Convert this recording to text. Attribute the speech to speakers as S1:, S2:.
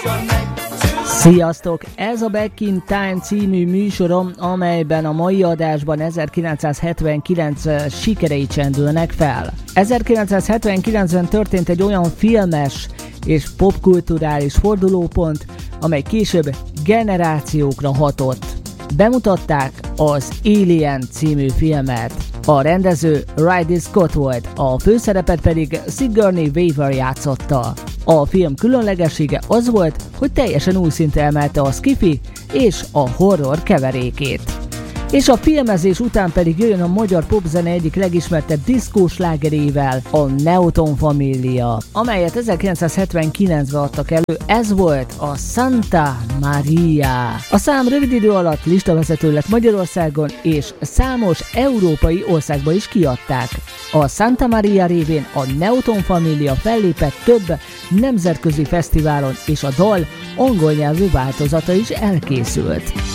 S1: Sziasztok! Ez a Back in Time című műsorom, amelyben a mai adásban 1979 sikerei csendülnek fel. 1979-ben történt egy olyan filmes és popkulturális fordulópont, amely később generációkra hatott. Bemutatták az Alien című filmet. A rendező Ridley Scott volt, a főszerepet pedig Sigourney Weaver játszotta. A film különlegessége az volt, hogy teljesen új szintre emelte a sci-fi és a horror keverékét. És a filmezés után pedig jöjjön a magyar popzene egyik legismertebb diszkós slágerével, a Newton Família, amelyet 1979-ben adtak elő, ez volt a Santa Maria. A szám rövid idő alatt listavezető lett Magyarországon, és számos európai országba is kiadták. A Santa Maria révén a Newton Família fellépett több nemzetközi fesztiválon, és a dal angol nyelvű változata is elkészült.